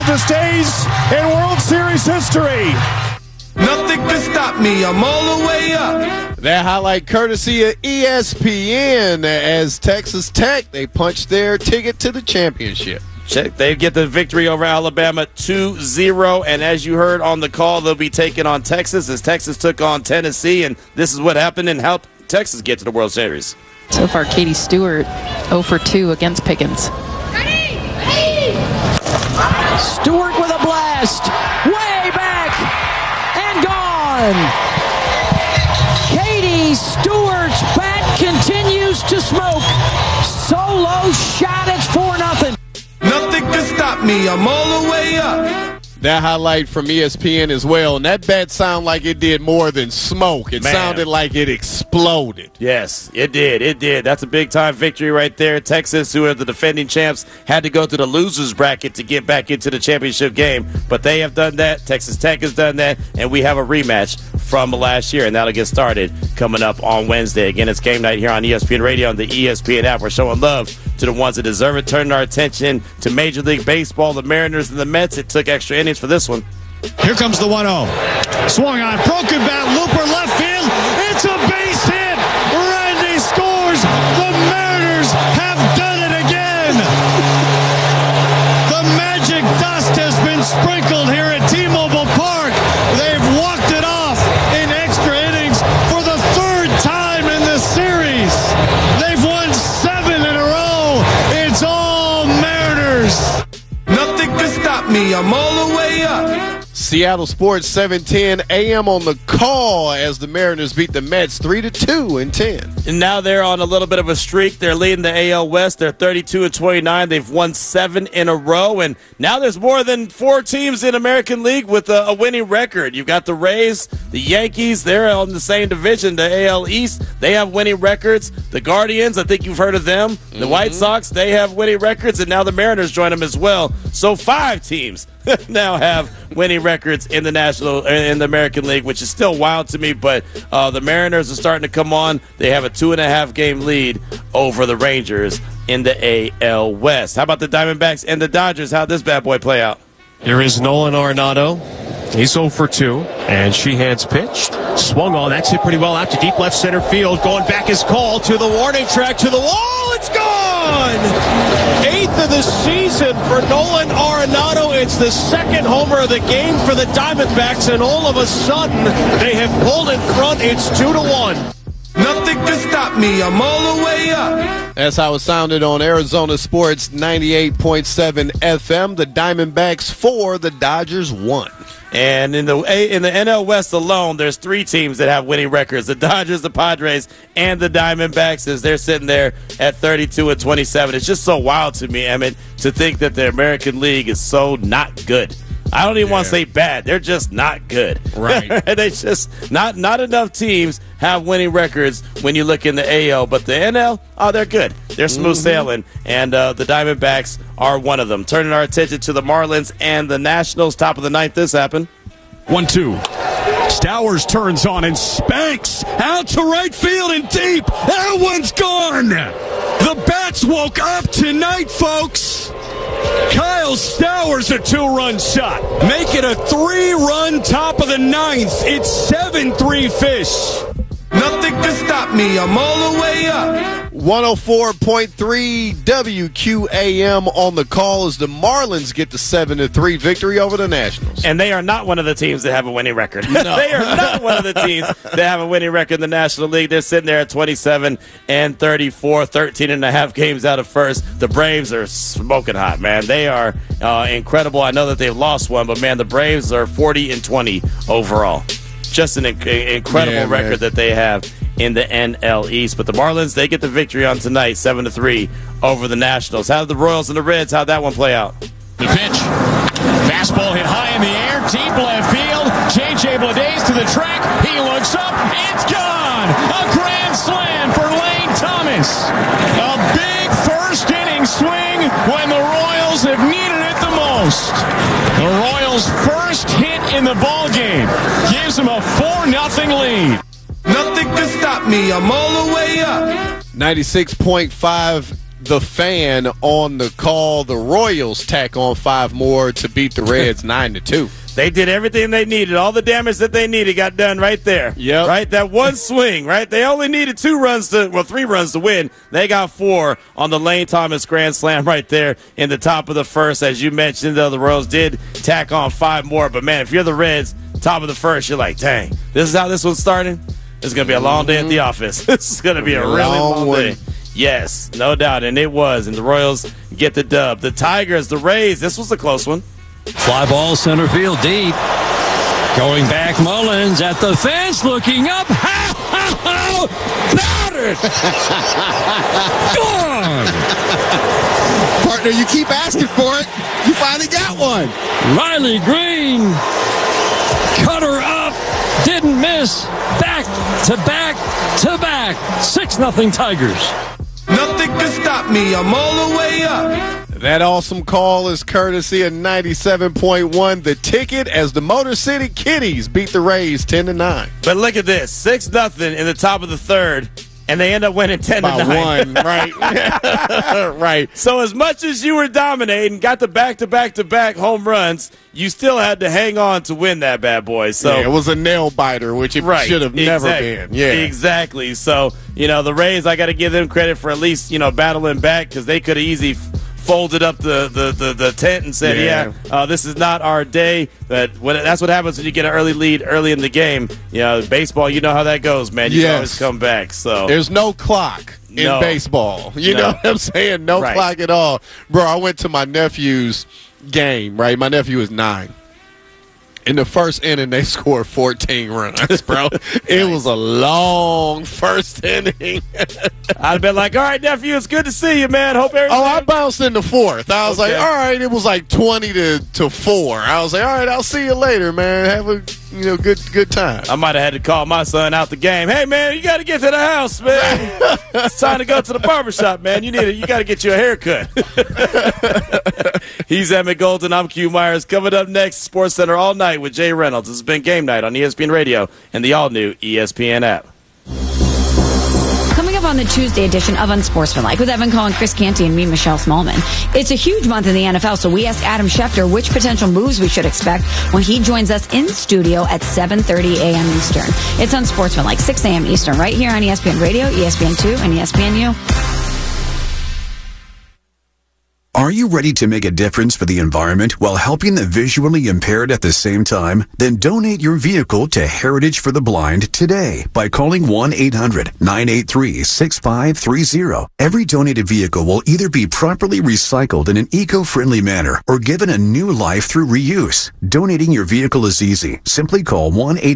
oldest days in World Series history. Nothing can stop me. I'm all the way up. That highlight courtesy of ESPN as Texas Tech, they punched their ticket to the championship. They get the victory over Alabama 2-0, and as you heard on the call, they'll be taking on Texas as Texas took on Tennessee, and this is what happened and helped Texas get to the World Series. So far, Katie Stewart 0 for 2 against Pickens. Stewart with a blast, way back and gone. Katie Stewart's bat continues to smoke. Solo shot, it's 4-0. Nothing can stop me. I'm all the way up. That highlight from ESPN as well, and that bat sounded like it did more than smoke. It sounded like it exploded. Yes, it did. It did. That's a big-time victory right there. Texas, who are the defending champs, had to go to the losers bracket to get back into the championship game, but they have done that. Texas Tech has done that, and we have a rematch from last year, and that'll get started coming up on Wednesday. Again, it's game night here on ESPN Radio and the ESPN app. We're showing love to the ones that deserve it, turning our attention to Major League Baseball, the Mariners and the Mets. It took extra innings for this one. Here comes the 1-0. Swung on, broken bat, looper left field. It's a base hit. Randy scores. The Mariners have done it again. The magic dust has been sprinkled here at T-Mobile Park. They've walked it off in extra innings for the third time in the series. They've won 7 in a row. It's all Mariners. Nothing can stop me. I'm all the way up. Seattle Sports 710 AM on the call as the Mariners beat the Mets 3-2 in 10. And now they're on a little bit of a streak. They're leading the AL West. They're 32-29. They've won 7 in a row. And now there's more than 4 teams in American League with a winning record. You've got the Rays, the Yankees. They're on the same division, the AL East. They have winning records. The Guardians, I think you've heard of them. The White Sox, they have winning records. And now the Mariners join them as well. So 5 teams now have winning records in the American League, which is still wild to me. But the Mariners are starting to come on. They have a 2.5 game lead over the Rangers in the AL West. How about the Diamondbacks and the Dodgers? How'd this bad boy play out? Here is Nolan Arenado. He's 0 for 2, and Sheehan's pitched. Swung on. That's hit pretty well out to deep left center field. Going back is called to the warning track, to the wall. It's gone! 8th of the season for Nolan Arenado. It's the 2nd homer of the game for the Diamondbacks, and all of a sudden, they have pulled in front. It's 2-1. Nothing can stop me. I'm all the way up. That's how it sounded on Arizona Sports 98.7 FM. The Diamondbacks 4, the Dodgers 1. And in the NL West alone, there's 3 teams that have winning records: the Dodgers, the Padres, and the Diamondbacks, as they're sitting there at 32-27. It's just so wild to me, Emmett, to think that the American League is so not good. I don't even want to say bad. They're just not good. Right. They just not enough teams have winning records when you look in the AL. But the NL, they're good. They're smooth sailing, and the Diamondbacks are one of them. Turning our attention to the Marlins and the Nationals. Top of the 9th, this happened. 1-2. Stowers turns on and spanks out to right field and deep. That one's gone. The bats woke up tonight, folks. Kyle Stowers, a 2-run shot. Make it a 3-run top of the 9th. It's 7-3 fish. Nothing can stop me. I'm all the way up. 104.3 WQAM on the call as the Marlins get the 7-3 victory over the Nationals. And they are not one of the teams that have a winning record. No. They are not one of the teams that have a winning record in the National League. They're sitting there at 27-34, 13.5 games out of first. The Braves are smoking hot, man. They are incredible. I know that they've lost one, but, man, the Braves are 40-20 overall. Just an incredible record that they have in the NL East. But the Marlins, they get the victory on tonight, 7-3 over the Nationals. How did the Royals and the Reds, how'd that one play out? The pitch. Fastball hit high in the air, deep left field. J.J. Bleday to the track. He looks up. It's gone. A grand slam for Lane Thomas. A big first inning swing when the Royals have needed it the most. The Royals' first hit in the ballgame gives them a 4-0 lead. Nothing can stop me. I'm all the way up. 96.5 the Fan on the call. The Royals tack on 5 more to beat the Reds 9-2. They did everything they needed. All the damage that they needed got done right there. Yep. Right? That one swing, right? They only needed 3 runs to win. They got 4 on the Lane Thomas grand slam right there in the top of the first. As you mentioned, though, the Royals did tack on 5 more. But, man, if you're the Reds, top of the first, you're like, dang, this is how this one's starting? It's going to be a long day at the office. This is going to be a really long day. Yes, no doubt, and it was. And the Royals get the dub. The Tigers, the Rays, this was a close one. Fly ball center field deep. Going back, Mullins at the fence, looking up. How about it? Gone! Partner, you keep asking for it. You finally got one. Riley Green. Cutter up. Didn't miss. Back to back to back. 6-0 Tigers. Nothing can stop me. I'm all the way up. That awesome call is courtesy of 97.1 The Ticket as the Motor City Kitties beat the Rays 10-9. But look at this, 6-0 in the top of the third, and they end up winning 10-9. By 1, right? Right. So as much as you were dominating, got the back-to-back-to-back home runs, you still had to hang on to win that bad boy. So yeah, it was a nail biter, which it should have never been. Yeah, exactly. So the Rays, I got to give them credit for at least battling back, because they could have easily folded up the tent and said, this is not our day. That's what happens when you get an early lead early in the game. Baseball, you know how that goes, man. You can always come back. So there's no clock in baseball. You know what I'm saying? No clock at all. Bro, I went to my nephew's game, right? My nephew is 9. In the first inning, they scored 14 runs, bro. It was a long first inning. I'd have been like, all right, nephew, it's good to see you, man. Hope everything. Oh, I bounced in the 4th. I was like, all right, it was like 20 to 4. I was like, all right, I'll see you later, man. Have a good time. I might have had to call my son out the game. Hey, man, you got to get to the house, man. It's time to go to the barbershop, man. You got to get you a haircut. He's Emmett Golden. I'm Q Myers. Coming up next, SportsCenter all night with Jay Reynolds. This has been Game Night on ESPN Radio and the all-new ESPN app. Coming up on the Tuesday edition of Unsportsmanlike with Evan Cohen, Chris Canty, and me, Michelle Smallman. It's a huge month in the NFL, so we asked Adam Schefter which potential moves we should expect when he joins us in studio at 7:30 a.m. Eastern. It's Unsportsmanlike, 6 a.m. Eastern, right here on ESPN Radio, ESPN2, and ESPNU. Are you ready to make a difference for the environment while helping the visually impaired at the same time? Then donate your vehicle to Heritage for the Blind today by calling 1-800-983-6530. Every donated vehicle will either be properly recycled in an eco-friendly manner or given a new life through reuse. Donating your vehicle is easy. Simply call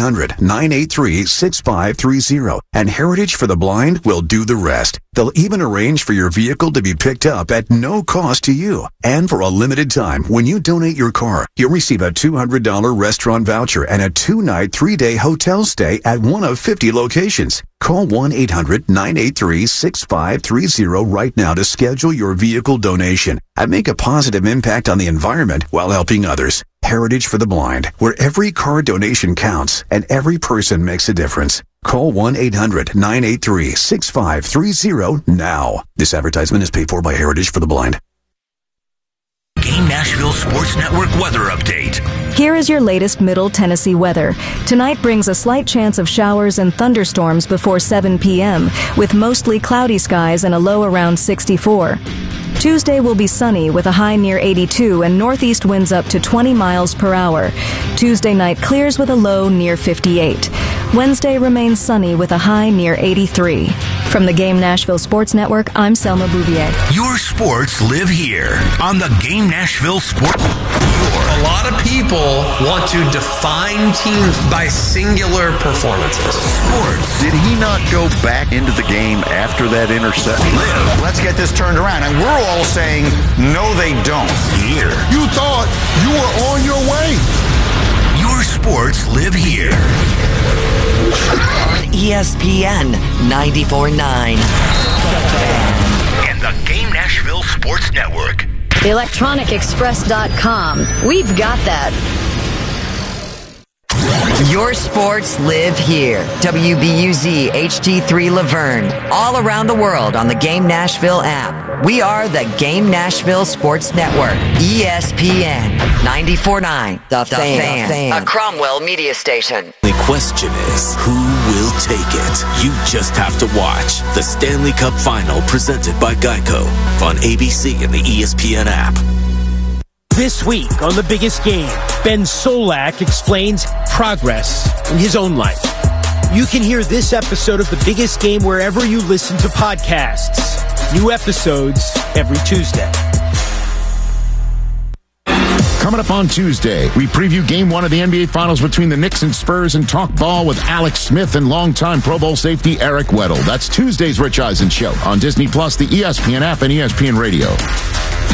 1-800-983-6530 and Heritage for the Blind will do the rest. They'll even arrange for your vehicle to be picked up at no cost to you. And for a limited time, when you donate your car, you'll receive a $200 restaurant voucher and a 2-night, 3-day hotel stay at one of 50 locations. Call 1-800-983-6530 right now to schedule your vehicle donation and make a positive impact on the environment while helping others. Heritage for the Blind, where every car donation counts and every person makes a difference. Call 1-800-983-6530 now. This advertisement is paid for by Heritage for the Blind. Game Nashville Sports Network weather update. Here is your latest Middle Tennessee weather. Tonight brings a slight chance of showers and thunderstorms before 7 p.m., with mostly cloudy skies and a low around 64. Tuesday will be sunny with a high near 82 and northeast winds up to 20 miles per hour. Tuesday night clears with a low near 58. Wednesday remains sunny with a high near 83. From the Game Nashville Sports Network, I'm Selma Bouvier. Your sports live here on the Game Nashville Sports. A lot of people want to define teams by singular performances. Sports. Did he not go back into the game after that interception? Let's get this turned around. And we're all saying, no, they don't. Here. You thought you were on your way. Your sports live here. On ESPN 94.9. And the Game Nashville Sports Network. ElectronicExpress.com. We've got that. Your sports live here. WBUZ HD3 Laverne. All around the world on the Game Nashville app. We are the Game Nashville Sports Network. ESPN 94.9. The Fan. A Cromwell media station. The question is, who will take it? You just have to watch the Stanley Cup Final presented by Geico on ABC and the ESPN app. This week on The Biggest Game, Ben Solak explains progress in his own life. You can hear this episode of The Biggest Game wherever you listen to podcasts. New episodes every Tuesday. Coming up on Tuesday, we preview Game 1 of the NBA Finals between the Knicks and Spurs and talk ball with Alex Smith and longtime Pro Bowl safety Eric Weddle. That's Tuesday's Rich Eisen Show on Disney+, the ESPN app, and ESPN Radio.